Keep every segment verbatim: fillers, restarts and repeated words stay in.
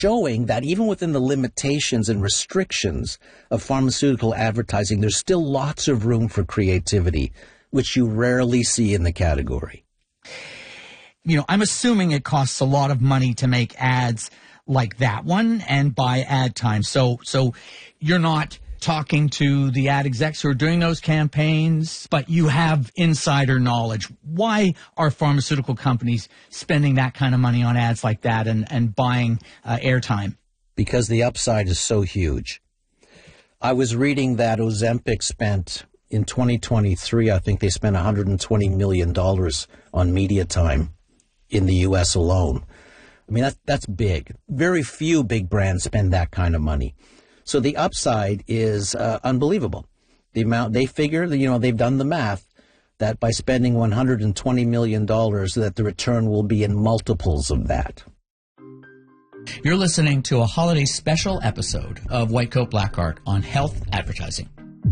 showing that even within the limitations and restrictions of pharmaceutical advertising, there's still lots of room for creativity, which you rarely see in the category. You know, I'm assuming it costs a lot of money to make ads like that one and buy ad time. So, so you're not talking to the ad execs who are doing those campaigns, but you have insider knowledge. Why are pharmaceutical companies spending that kind of money on ads like that and, and buying uh, airtime? Because the upside is so huge. I was reading that Ozempic spent, in twenty twenty-three, I think they spent one hundred twenty million dollars on media time in the U S alone. I mean, that, that's big. Very few big brands spend that kind of money. So the upside is uh, unbelievable. The amount they figure, you know, they've done the math that by spending one hundred twenty million dollars, that the return will be in multiples of that. You're listening to a holiday special episode of White Coat Black Art on health advertising.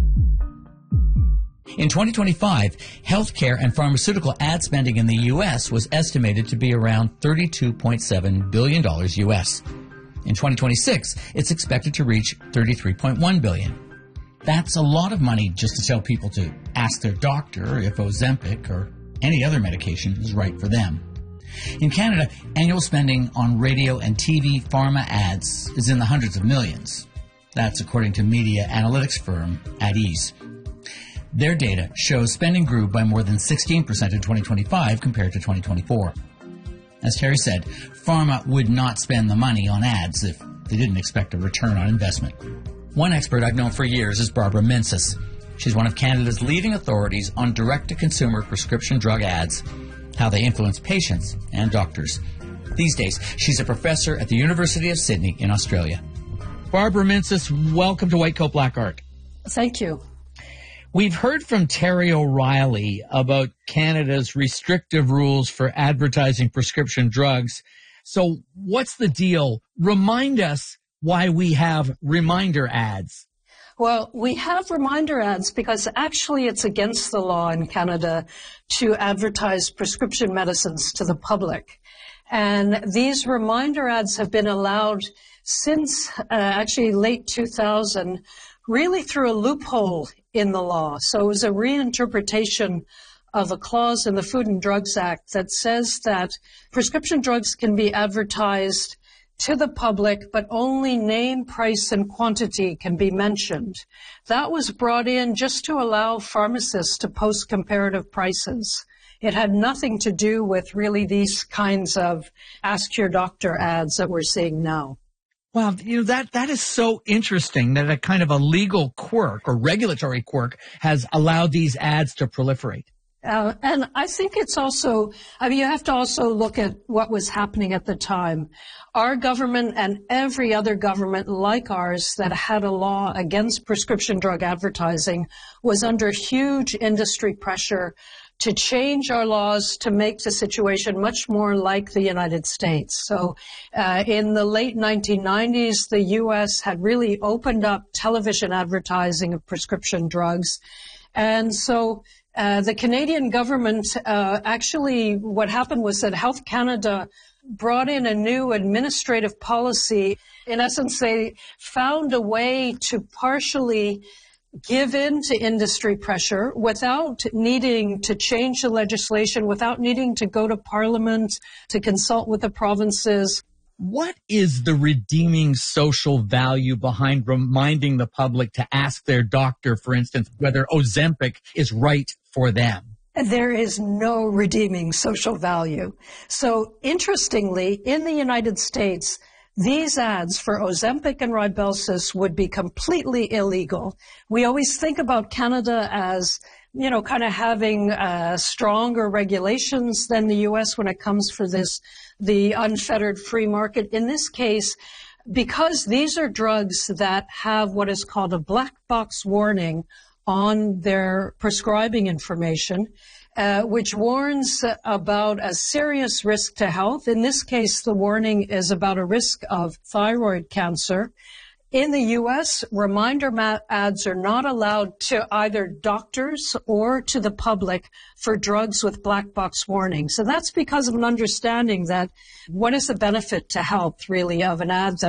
In twenty twenty-five, healthcare and pharmaceutical ad spending in the U S was estimated to be around thirty-two point seven billion dollars U S. In twenty twenty-six, it's expected to reach thirty-three point one billion dollars. That's a lot of money just to tell people to ask their doctor if Ozempic or any other medication is right for them. In Canada, annual spending on radio and T V pharma ads is in the hundreds of millions. That's according to media analytics firm AdEase. Their data shows spending grew by more than sixteen percent in twenty twenty-five compared to twenty twenty-four. As Terry said, pharma would not spend the money on ads if they didn't expect a return on investment. One expert I've known for years is Barbara Mensis. She's one of Canada's leading authorities on direct-to-consumer prescription drug ads, how they influence patients and doctors. These days, she's a professor at the University of Sydney in Australia. Barbara Mensis, welcome to White Coat Black Art. Thank you. We've heard from Terry O'Reilly about Canada's restrictive rules for advertising prescription drugs. So what's the deal? Remind us why we have reminder ads. Well, we have reminder ads because actually it's against the law in Canada to advertise prescription medicines to the public. And these reminder ads have been allowed since uh, actually late two thousand, really through a loophole in the law. So it was a reinterpretation of a clause in the Food and Drugs Act that says that prescription drugs can be advertised to the public, but only name, price, and quantity can be mentioned. That was brought in just to allow pharmacists to post comparative prices. It had nothing to do with really these kinds of ask your doctor ads that we're seeing now. Well, you know, that, that is so interesting that a kind of a legal quirk or regulatory quirk has allowed these ads to proliferate. Uh, and I think it's also, I mean, you have to also look at what was happening at the time. Our government and every other government like ours that had a law against prescription drug advertising was under huge industry pressure to change our laws to make the situation much more like the United States. So uh, in the late nineteen nineties, the U S had really opened up television advertising of prescription drugs. And so uh, the Canadian government, uh, actually what happened was that Health Canada brought in a new administrative policy. In essence, they found a way to partially give in to industry pressure without needing to change the legislation, without needing to go to Parliament to consult with the provinces. What is the redeeming social value behind reminding the public to ask their doctor, for instance, whether Ozempic is right for them? There is no redeeming social value. So interestingly, in the United States, these ads for Ozempic and Rybelsus would be completely illegal. We always think about Canada as, you know, kind of having uh, stronger regulations than the U S when it comes for this, the unfettered free market. In this case, because these are drugs that have what is called a black box warning on their prescribing information, Uh, which warns about a serious risk to health. In this case, the warning is about a risk of thyroid cancer. In the U S, reminder ma- ads are not allowed to either doctors or to the public for drugs with black box warnings. So that's because of an understanding that what is the benefit to health, really, of an ad that